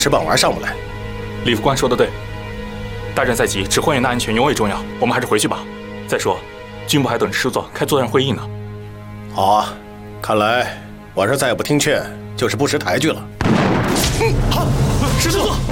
吃棒玩上不来。 李副官说的对，大战在即，指挥员的安全尤为重要。我们还是回去吧。再说，军部还等着师座开作战会议呢。 好啊，看来我这再不听劝，就是不识抬举了。 好，师座。